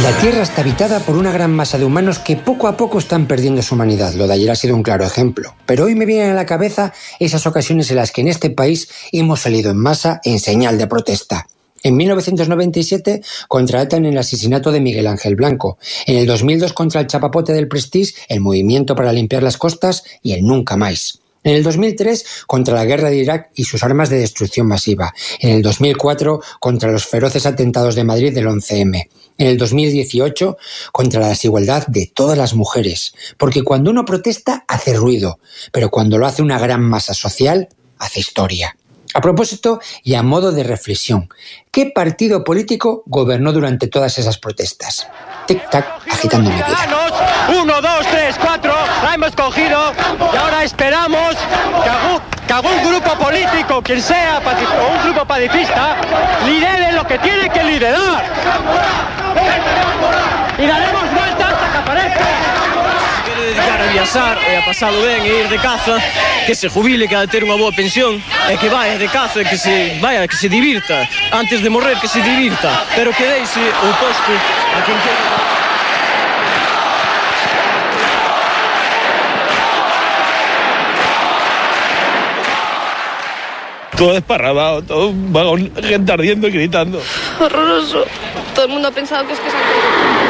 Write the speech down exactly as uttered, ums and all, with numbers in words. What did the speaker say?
La Tierra está habitada por una gran masa de humanos que poco a poco están perdiendo su humanidad. Lo de ayer ha sido un claro ejemplo. Pero hoy me vienen a la cabeza esas ocasiones en las que en este país hemos salido en masa en señal de protesta. En mil novecientos noventa y siete contra ETA en el asesinato de Miguel Ángel Blanco. En el dos mil dos contra el chapapote del Prestige, el Movimiento para Limpiar las Costas y el Nunca Más. En el dos mil tres, contra la guerra de Irak y sus armas de destrucción masiva. En el dos mil cuatro, contra los feroces atentados de Madrid del once eme. En el dos mil dieciocho, contra la desigualdad de todas las mujeres. Porque cuando uno protesta, hace ruido. Pero cuando lo hace una gran masa social, hace historia. A propósito y a modo de reflexión, ¿qué partido político gobernó durante todas esas protestas? Tic-tac, agitando mi vida. Uno, dos, tres, cuatro, la hemos cogido y ahora esperamos que algún, que algún grupo político, quien sea, o un grupo pacifista, lidere lo que tiene que liderar. Y daremos vuelta hasta que aparezca. Quere dedicar a viaxar e a pasalo ben e ir de caza, que se jubile, que ha de ter unha boa pensión, e que vaya de caza, que se vaya, que se divirta, antes de morrer que se divirta, pero que deixe o posto a quen queira. Todo desparramado, todo un vagón, gente ardiendo y gritando. Horroroso. Todo el mundo ha pensado que es que se ha